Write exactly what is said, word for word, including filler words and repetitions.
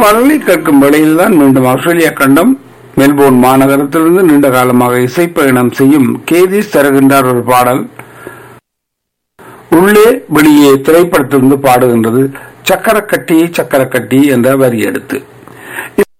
பாடலை கேட்கும் வேளையில்தான் மீண்டும் ஆஸ்திரேலியா கண்டம் மெல்போர்ன் மாநகரத்திலிருந்து நீண்ட காலமாக இசைப்பயணம் செய்யும் கேதீஸ் தருகின்றார் ஒரு பாடல். உள்ளே வெளியே திரைப்படத்திலிருந்து பாடுகின்றது சக்கரக்கட்டி சக்கரக்கட்டி என்ற வரி எடுத்து.